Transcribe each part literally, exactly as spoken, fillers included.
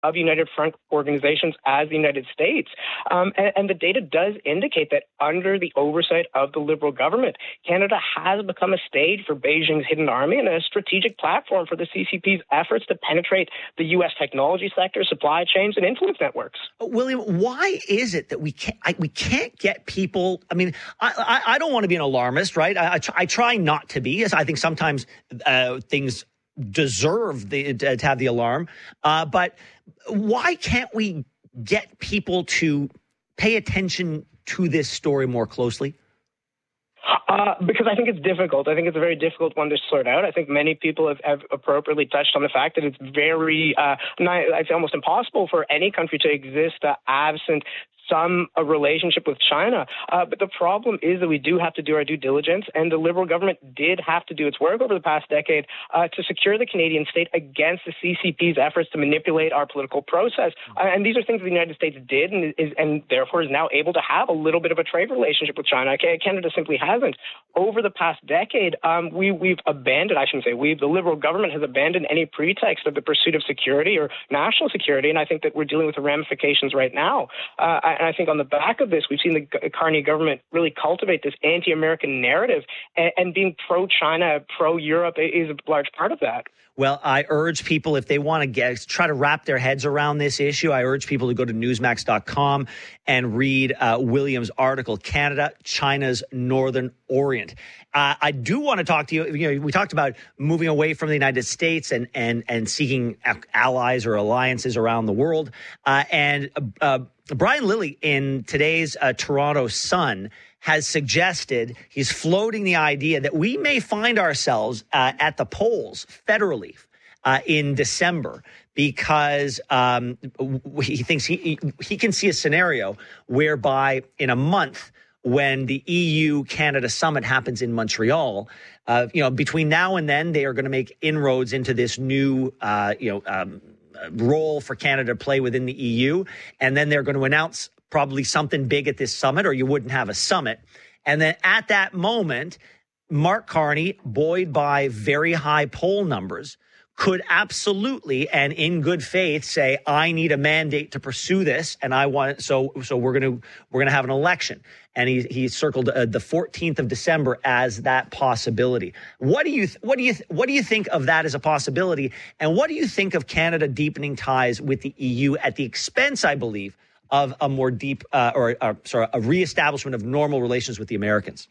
of United Front organizations as the United States. Um, and, and the data does indicate that under the oversight of the Liberal government, Canada has become a stage for Beijing's hidden army and a strategic platform for the C C P's efforts to penetrate the U S technology sector, supply chains, and influence networks. William, why is it that we can't I, we can't get people? I mean, I, I, I don't want to be an alarmist, right? I, I, try, I try not to be. As I think sometimes uh, things deserve the, to have the alarm, uh, but why can't we get people to pay attention to this story more cllosely? Uh, because I think it's difficult. I think it's a very difficult one to sort out. I think many people have, have appropriately touched on the fact that it's very, uh, not, I'd say almost impossible for any country to exist uh, absent some a relationship with China. Uh, but the problem is that we do have to do our due diligence, and the Liberal government did have to do its work over the past decade uh, to secure the Canadian state against the C C P's efforts to manipulate our political process. Uh, and these are things that the United States did and, is, and therefore is now able to have a little bit of a trade relationship with China. Canada simply hasn't. Over the past decade, um, we, we've abandoned, I shouldn't say we, the Liberal government has abandoned any pretext of the pursuit of security or national security, and I think that we're dealing with the ramifications right now. Uh, And I think on the back of this, we've seen the Carney government really cultivate this anti-American narrative, and, and being pro-China, pro-Europe is a large part of that. Well, I urge people, if they want to get try to wrap their heads around this issue, I urge people to go to newsmax dot com and read uh, William's article, Canada, China's Northern Orient. Uh, I do want to talk to you. You know, we talked about moving away from the United States and and and seeking allies or alliances around the world. Uh, and uh, Brian Lilley in today's uh, Toronto Sun has suggested, he's floating the idea that we may find ourselves uh, at the polls federally uh, in December, because um, he thinks he he can see a scenario whereby in a month, when the E U-Canada summit happens in Montreal, uh, you know, between now and then, they are going to make inroads into this new, uh, you know, um, role for Canada to play within the E U. And then they're going to announce probably something big at this summit, or you wouldn't have a summit. And then at that moment, Mark Carney, buoyed by very high poll numbers, could absolutely and in good faith say, I need a mandate to pursue this, and I want so so we're going to we're going to have an election. And he he circled uh, the fourteenth of December as that possibility. What do you th- what do you th- what do you think of that as a possibility? And what do you think of Canada deepening ties with the E U at the expense, I believe, of a more deep uh, or uh, sorry, a reestablishment of normal relations with the Americans?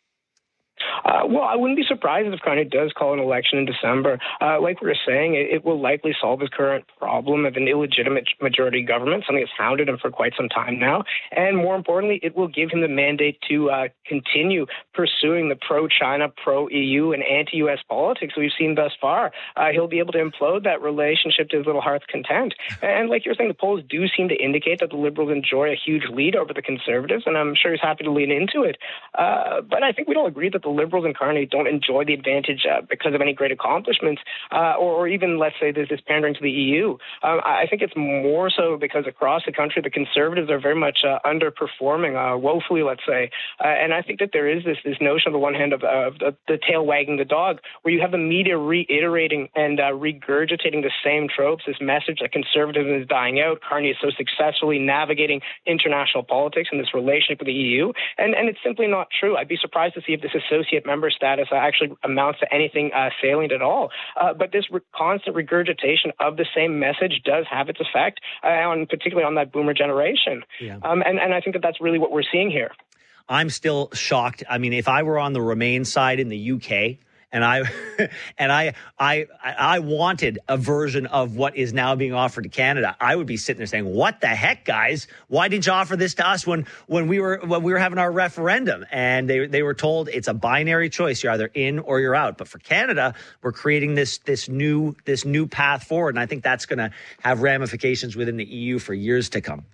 Uh, well, I wouldn't be surprised if Carney does call an election in December. Uh, like we were saying, it, it will likely solve his current problem of an illegitimate majority government, something that's hounded him for quite some time now. And more importantly, it will give him the mandate to uh, continue pursuing the pro-China, pro-E U, and anti-U S politics we've seen thus far. Uh, he'll be able to implode that relationship to his little heart's content. And like you're saying, the polls do seem to indicate that the Liberals enjoy a huge lead over the Conservatives, and I'm sure he's happy to lean into it. Uh, but I think we don't agree that the Liberals and Carney don't enjoy the advantage uh, because of any great accomplishments, uh, or, or even, let's say, there's this pandering to the E U. Um, I think it's more so because across the country, the Conservatives are very much uh, underperforming, uh, woefully, let's say. Uh, and I think that there is this this notion, on the one hand, of, uh, of the, the tail wagging the dog, where you have the media reiterating and uh, regurgitating the same tropes, this message that conservatism is dying out. Carney is so successfully navigating international politics and this relationship with the E U. And, and it's simply not true. I'd be surprised to see if this associate member status actually amounts to anything uh, salient at all. Uh, but this re- constant regurgitation of the same message does have its effect, uh, on particularly on that boomer generation. Yeah. Um, and, and I think that that's really what we're seeing here. I'm still shocked. I mean, if I were on the Remain side in the U K, and I and I I I wanted a version of what is now being offered to Canada, I would be sitting there saying, "What the heck, guys? Why didn't you offer this to us when when we were when we were having our referendum?" And they they were told it's a binary choice: you're either in or you're out. But for Canada, we're creating this this new this new path forward, and I think that's going to have ramifications within the E U for years to come.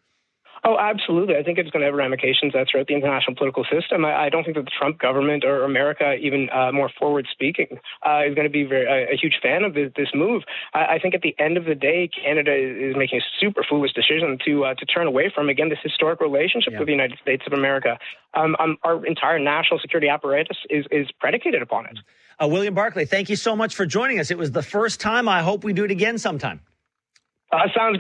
Oh, absolutely. I think it's going to have ramifications uh, throughout the international political system. I, I don't think that the Trump government or America, even uh, more forward-speaking, uh, is going to be very, uh, a huge fan of this, this move. I, I think at the end of the day, Canada is making a super foolish decision to uh, to turn away from, again, this historic relationship yeah. with the United States of America. Um, um, our entire national security apparatus is, is predicated upon it. Uh, William Barclay, thank you so much for joining us. It was the first time. I hope we do it again sometime. Uh, sounds